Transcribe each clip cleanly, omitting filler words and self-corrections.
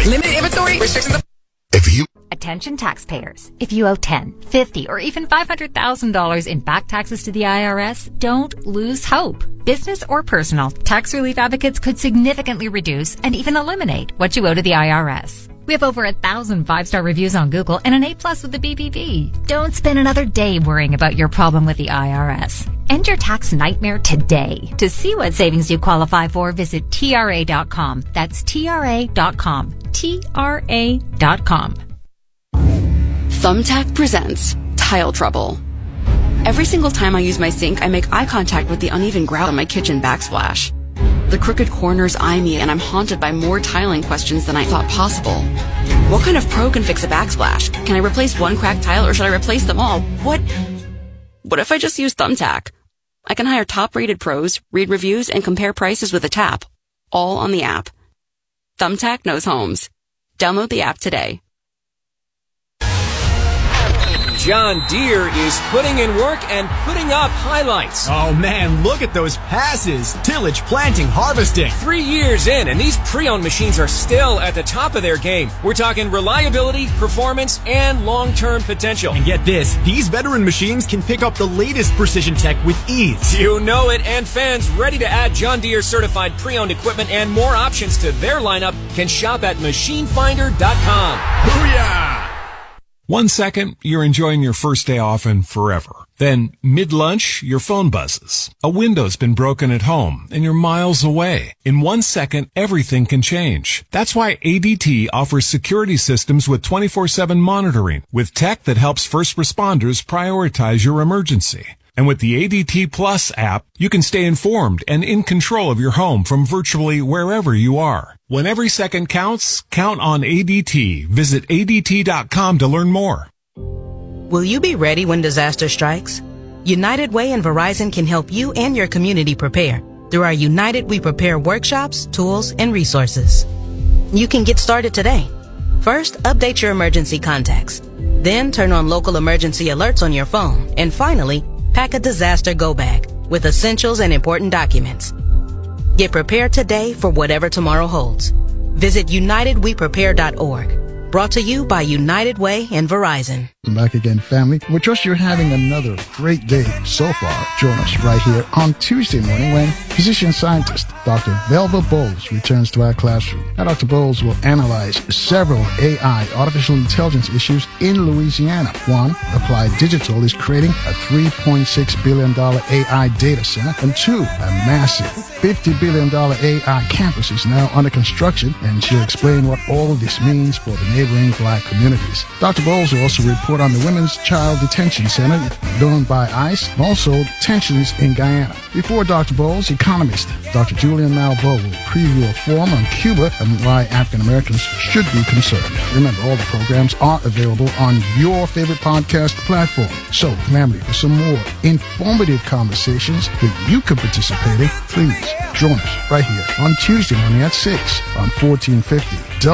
Limited inventory. Restrictions. Attention taxpayers. If you owe $10, $50, or even $500,000 in back taxes to the IRS, don't lose hope. Business or personal, tax relief advocates could significantly reduce and even eliminate what you owe to the IRS. We have over 1,000 5-star reviews on Google and an A+ with the BBB. Don't spend another day worrying about your problem with the IRS. End your tax nightmare today. To see what savings you qualify for, visit TRA.com. That's TRA.com. TRA.com. Thumbtack presents Tile Trouble. Every single time I use my sink, I make eye contact with the uneven grout on my kitchen backsplash. The crooked corners eye me, and I'm haunted by more tiling questions than I thought possible. What kind of pro can fix a backsplash? Can I replace one cracked tile, or should I replace them all? What if I just use Thumbtack? I can hire top-rated pros, read reviews, and compare prices with a tap, all on the app. Thumbtack knows homes. Download the app today. John Deere is putting in work and putting up highlights. Oh man, look at those passes. Tillage, planting, harvesting. 3 years in, and these pre-owned machines are still at the top of their game. We're talking reliability, performance, and long-term potential. And get this, these veteran machines can pick up the latest precision tech with ease. You know it, and fans ready to add John Deere certified pre-owned equipment and more options to their lineup can shop at machinefinder.com. Booyah! 1 second, you're enjoying your first day off and forever. Then, mid-lunch, your phone buzzes. A window's been broken at home, and you're miles away. In 1 second, everything can change. That's why ADT offers security systems with 24/7 monitoring, with tech that helps first responders prioritize your emergency. And with the ADT Plus app, you can stay informed and in control of your home from virtually wherever you are. When every second counts, count on ADT. Visit ADT.com to learn more. Will you be ready when disaster strikes? United Way and Verizon can help you and your community prepare through our United We Prepare workshops, tools, and resources. You can get started today. First, update your emergency contacts. Then turn on local emergency alerts on your phone. And finally, pack a disaster go bag with essentials and important documents. Get prepared today for whatever tomorrow holds. Visit UnitedWePrepare.org. Brought to you by United Way and Verizon. Back again, family. We trust you're having another great day so far. Join us right here on Tuesday morning when physician scientist Dr. Velva Bowles returns to our classroom. Now, Dr. Bowles will analyze several AI, artificial intelligence issues in Louisiana. One, Applied Digital is creating a $3.6 billion AI data center. And two, a massive $50 billion AI campus is now under construction, and she'll explain what all of this means for the neighboring black communities. Dr. Bowles will also report on the Women's Child Detention Center done by ICE, and also tensions in Guyana. Before Dr. Bowles, economist Dr. Julian Malveaux will preview a forum on Cuba and why African Americans should be concerned. Remember, all the programs are available on your favorite podcast platform. So, family, for some more informative conversations that you can participate in, please join us right here on Tuesday morning at 6 on 1450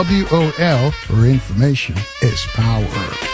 WOL, where information is power.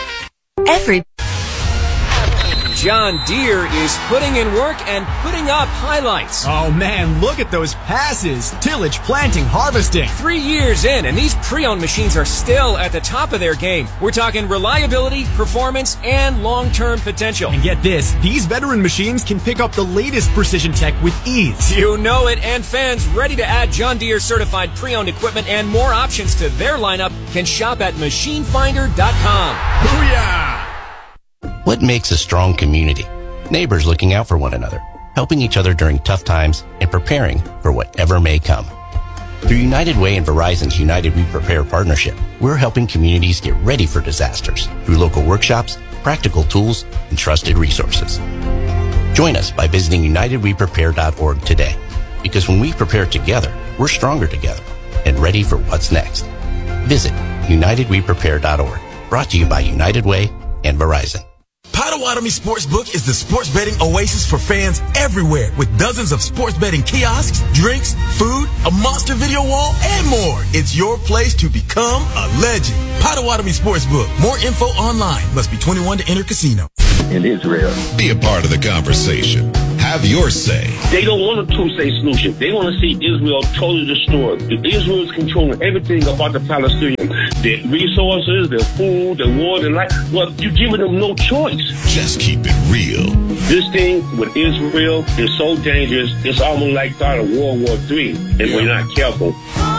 John Deere is putting in work and putting up highlights. Oh man, look at those passes. Tillage, planting, harvesting. 3 years in, and these pre-owned machines are still at the top of their game. We're talking reliability, performance, and long-term potential. And get this, these veteran machines can pick up the latest precision tech with ease. You know it, and fans ready to add John Deere certified pre-owned equipment and more options to their lineup can shop at machinefinder.com. Booyah! What makes a strong community? Neighbors looking out for one another, helping each other during tough times, and preparing for whatever may come. Through United Way and Verizon's United We Prepare partnership, we're helping communities get ready for disasters through local workshops, practical tools, and trusted resources. Join us by visiting UnitedWePrepare.org today, because when we prepare together, we're stronger together and ready for what's next. Visit UnitedWePrepare.org, brought to you by United Way and Verizon. Potawatomi Sportsbook is the sports betting oasis for fans everywhere, with dozens of sports betting kiosks, drinks, food, a monster video wall, and more. It's your place to become a legend. Potawatomi Sportsbook. More info online. Must be 21 to enter casino. In Israel. Be a part of the conversation. have your say. They don't want a two-state solution. They want to see Israel totally destroyed. Israel is controlling everything about the Palestinians. Their resources, their food, their water, their life. Well, you're giving them no choice. Just keep it real. This thing with Israel is so dangerous, it's almost like starting World War III if we're not careful.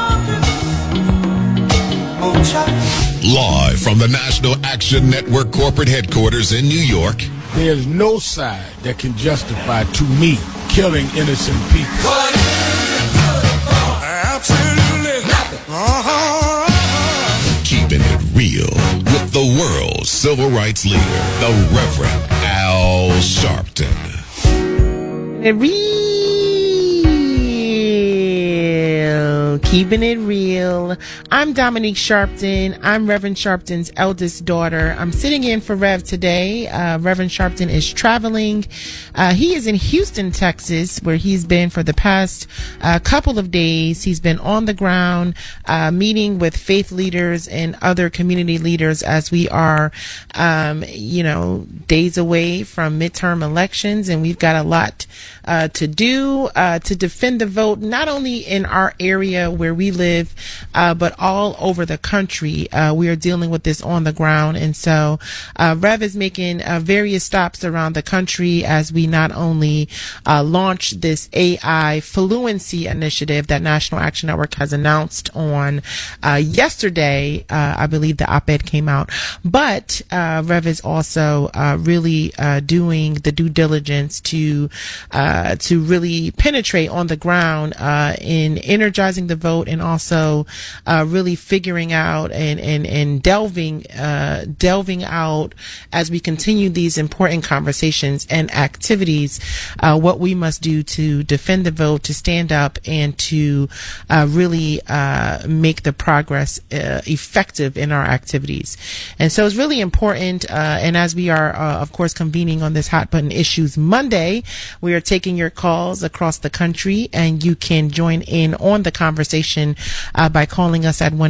Live from the National Action Network corporate headquarters in New York. There's no side that can justify, to me, killing innocent people. Absolutely nothing. Keeping it real with the world's civil rights leader, the Reverend Al Sharpton. Keeping it real. I'm Dominique Sharpton. I'm Reverend Sharpton's eldest daughter. I'm sitting in for Rev today. Reverend Sharpton is traveling. He is in Houston, Texas, where he's been for the past couple of days. He's been on the ground, meeting with faith leaders and other community leaders as we are, days away from midterm elections. And we've got a lot to do to defend the vote, not only in our area where we live, but all over the country. We are dealing with this on the ground. And so Rev is making various stops around the country as we not only launch this AI Fluency initiative that National Action Network has announced on yesterday. I believe the op-ed came out. But Rev is also really doing the due diligence to really penetrate on the ground in energizing the vote, and also really figuring out and delving out as we continue these important conversations and activities, what we must do to defend the vote, to stand up, and to really make the progress effective in our activities. And so it's really important, and as we are of course convening on this Hot Button Issues Monday, we are taking your calls across the country, and you can join in on the conversation by calling us at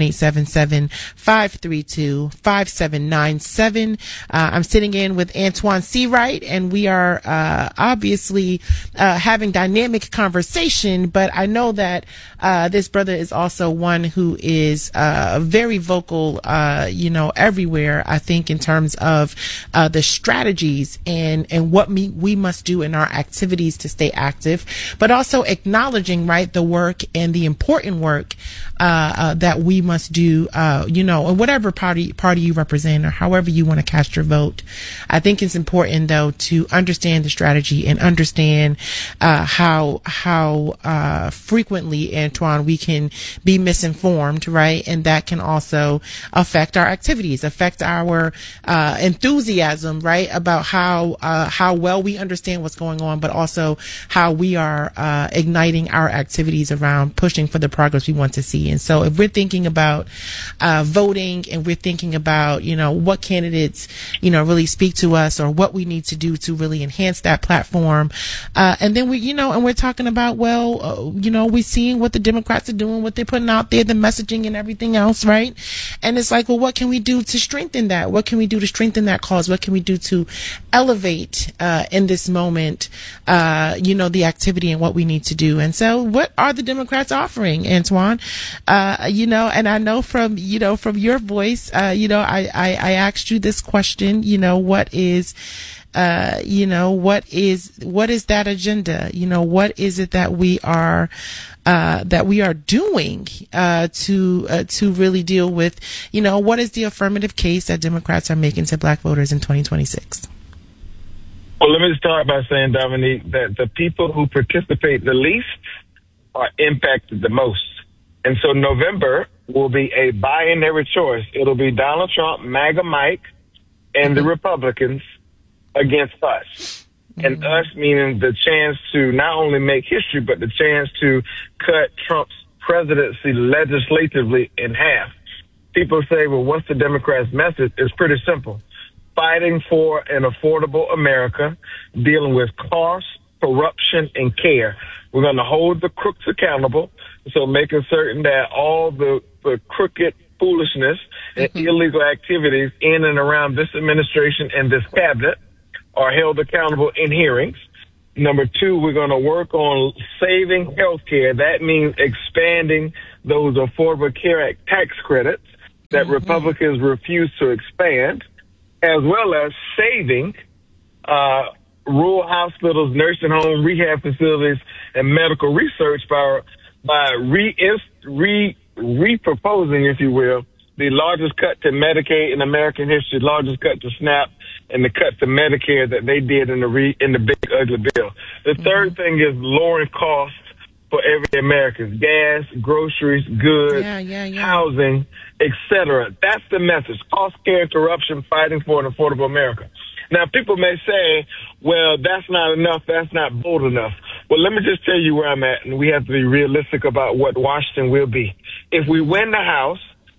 1-877-532-5797. I'm sitting in with Antoine Seawright, and we are obviously having dynamic conversation, but I know that this brother is also one who is very vocal, everywhere, I think, in terms of the strategies and what we must do in our activities to stay active, but also acknowledging, right, the work and the important work that we must do, and whatever party you represent or however you want to cast your vote. I think it's important, though, to understand the strategy and understand how frequently, Antoine, we can be misinformed, right? And that can also affect our activities, affect our enthusiasm, right, about how well we understand what's going on, but also how we are igniting our activities around pushing for the progress we want to see. And so if we're thinking about voting, and we're thinking about, what candidates, really speak to us, or what we need to do to really enhance that platform, and then we're talking about, we're seeing what the Democrats are doing, what they're putting out there, the messaging and everything else, right? And it's like, well, what can we do to strengthen that? What can we do to strengthen that cause? What can we do to elevate in this moment, the activity and what we need to do? And so what are the Democrats offering, Antoine? And I know from your voice, I asked you this question, what is that agenda? What is it that we are doing to really deal with, what is the affirmative case that Democrats are making to black voters in 2026? Well, let me start by saying, Dominique, that the people who participate the least are impacted the most. And so November will be a binary choice. It'll be Donald Trump, MAGA Mike, and the Republicans against us. And us meaning the chance to not only make history, but the chance to cut Trump's presidency legislatively in half. People say, well, what's the Democrats' message? It's pretty simple. Fighting for an affordable America, dealing with cost, corruption, and care. We're going to hold the crooks accountable, so making certain that all the crooked foolishness and illegal activities in and around this administration and this cabinet are held accountable in hearings. Number 2, we're going to work on saving health care. That means expanding those Affordable Care Act tax credits that Republicans refuse to expand, as well as saving rural hospitals, nursing homes, rehab facilities, and medical research by re-proposing, if you will, the largest cut to Medicaid in American history, largest cut to SNAP, and the cut to Medicare that they did in the big ugly bill. The third thing is lowering costs for every American: gas, groceries, goods, housing, etc. That's the message: cost, care, corruption, fighting for an affordable America. Now, people may say, well, that's not enough, that's not bold enough. Well, let me just tell you where I'm at, and we have to be realistic about what Washington will be. If we win the House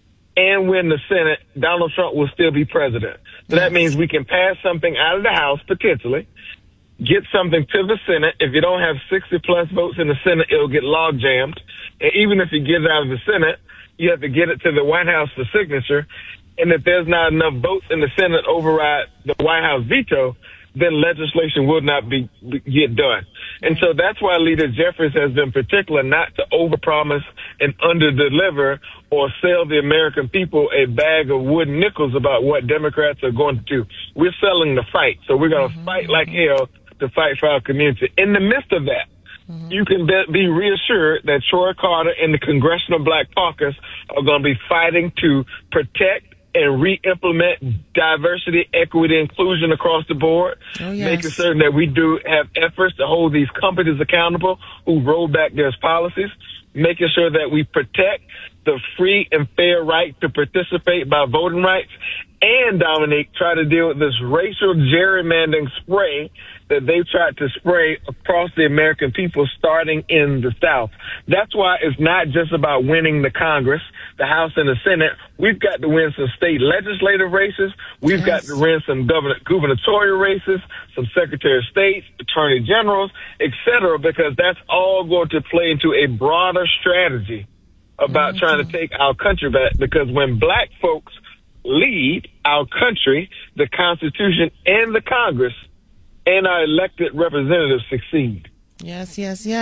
and win the Senate, Donald Trump will still be president. So that means we can pass something out of the House, potentially, get something to the Senate. If you don't have 60-plus votes in the Senate, it'll get log jammed. And even if you get it out of the Senate, you have to get it to the White House for signature. And if there's not enough votes in the Senate to override the White House veto, then legislation will not get done. And so that's why Leader Jeffries has been particular not to overpromise and underdeliver or sell the American people a bag of wooden nickels about what Democrats are going to do. We're selling the fight. So we're going to fight like hell to fight for our community. In the midst of that, you can be reassured that Troy Carter and the Congressional Black Caucus are going to be fighting to protect and re-implement diversity, equity, inclusion across the board, making certain that we do have efforts to hold these companies accountable who roll back their policies, making sure that we protect the free and fair right to participate by voting rights, and, Dominique, try to deal with this racial gerrymandering spray that they tried to spray across the American people starting in the South. That's why it's not just about winning the Congress, the House and the Senate. We've got to win some state legislative races. We've got to win some gubernatorial races, some Secretary of States, Attorney Generals, et cetera, because that's all going to play into a broader strategy about trying to take our country back. Because when black folks lead our country, the Constitution and the Congress and our elected representatives succeed. Yes.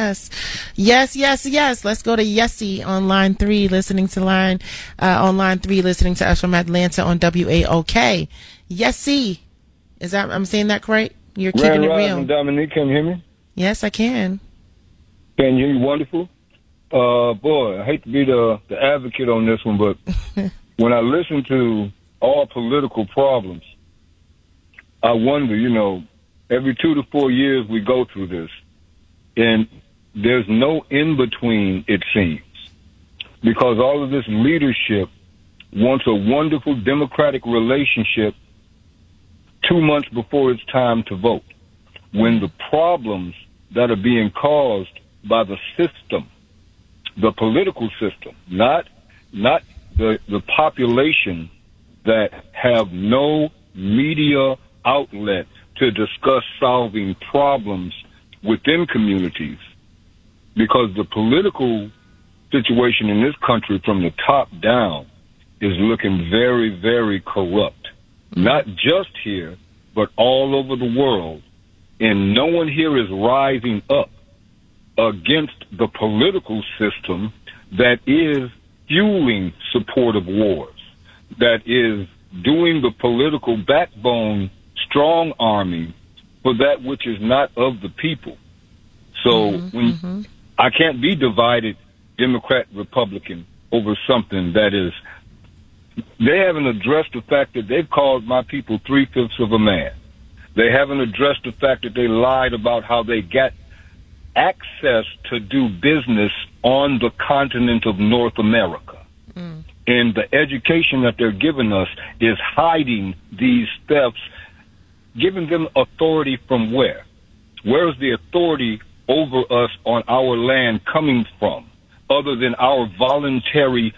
Let's go to Yessie on line 3, listening to us from Atlanta on WAOK. Yessie, I'm saying that correct? You're keeping it real. Dominique, can you hear me? Yes, I can. Can you hear me? Wonderful. Boy, I hate to be the advocate on this one, but when I listen to all political problems, I wonder, every 2 to 4 years we go through this, and there's no in-between, it seems, because all of this leadership wants a wonderful democratic relationship 2 months before it's time to vote, when the problems that are being caused by the system, the political system, not the population that have no media outlet to discuss solving problems within communities, because the political situation in this country from the top down is looking very, very corrupt, not just here, but all over the world. And no one here is rising up against the political system that is fueling supportive wars, that is doing the political backbone strong arming for that which is not of the people. So when I can't be divided Democrat, Republican over something that is, they haven't addressed the fact that they've called my people 3/5 of a man. They haven't addressed the fact that they lied about how they got access to do business on the continent of North America. And the education that they're giving us is hiding these thefts, giving them authority from where? Where is the authority over us on our land coming from, other than our voluntary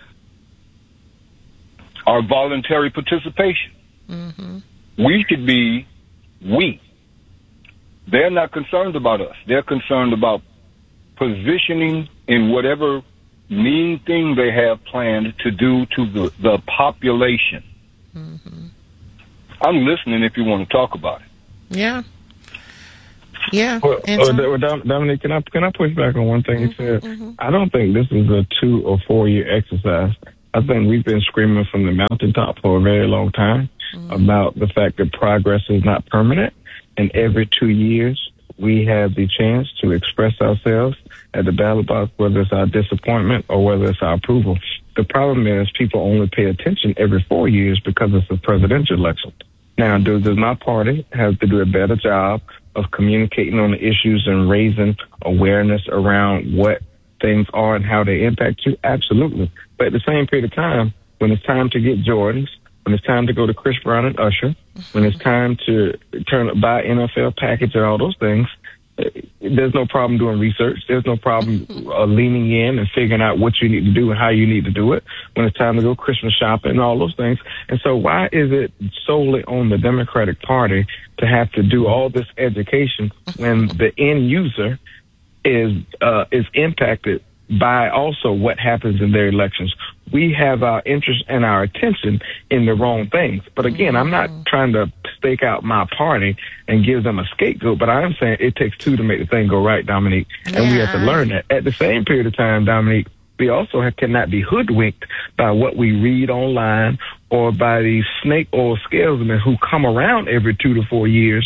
participation? We should be we. They're not concerned about us. They're concerned about positioning in whatever mean thing they have planned to do to the population. I'm listening if you want to talk about it. Yeah. Yeah. Dominique, can I push back on one thing you said? I don't think this is a 2 or 4 year exercise. I think we've been screaming from the mountaintop for a very long time about the fact that progress is not permanent. And every 2 years, we have the chance to express ourselves at the ballot box, whether it's our disappointment or whether it's our approval. The problem is people only pay attention every 4 years because it's a presidential election. Now, does my party have to do a better job of communicating on the issues and raising awareness around what things are and how they impact you? Absolutely. But at the same period of time, when it's time to get Jordans, when it's time to go to Chris Brown and Usher, when it's time to buy NFL package and all those things, there's no problem doing research. There's no problem leaning in and figuring out what you need to do and how you need to do it when it's time to go Christmas shopping and all those things. And so why is it solely on the Democratic Party to have to do all this education when the end user is impacted by also what happens in their elections? We have our interest and our attention in the wrong things. But again, I'm not trying to stake out my party and give them a scapegoat, but I am saying it takes two to make the thing go right, Dominique. And we have to learn that. At the same period of time, Dominique, we also cannot be hoodwinked by what we read online or by these snake oil salesmen who come around every 2 to 4 years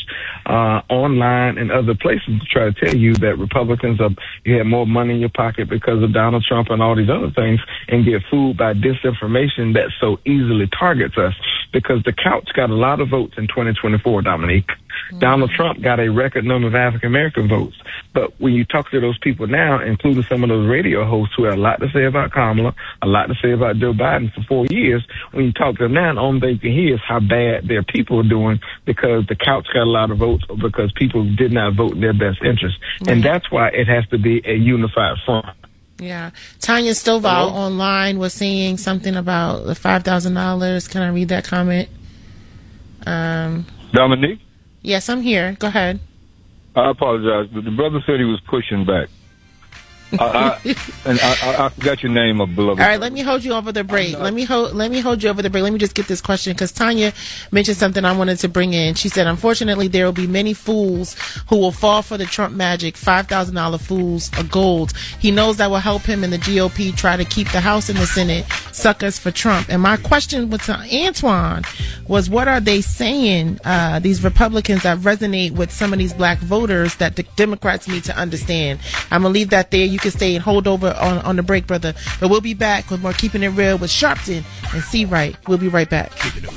online and other places to try to tell you that Republicans you have more money in your pocket because of Donald Trump and all these other things, and get fooled by disinformation that so easily targets us. Because the couch got a lot of votes in 2024, Dominique. Donald Trump got a record number of African-American votes. But when you talk to those people now, including some of those radio hosts who had a lot to say about Kamala, a lot to say about Joe Biden for 4 years, when you talk to them now, the only thing you can hear is how bad their people are doing because the couch got a lot of votes or because people did not vote in their best interest. And that's why it has to be a unified front. Yeah. Tanya Stovall online was saying something about the $5,000. Can I read that comment? Dominique? Yes, I'm here. Go ahead. I apologize, but the brother said he was pushing back. I forgot your name, beloved. All right, let me hold you over the break. Let me hold you over the break. Let me just get this question because Tanya mentioned something I wanted to bring in. She said, unfortunately, there will be many fools who will fall for the Trump magic, $5,000 fools of gold. He knows that will help him and the GOP try to keep the House and the Senate suckers for Trump. And my question to Antoine was, what are they saying, these Republicans that resonate with some of these black voters that the Democrats need to understand? I'm going to leave that there. You can stay and hold over on the break, brother. But we'll be back with more Keeping It Real with Sharpton and C. Wright. We'll be right back.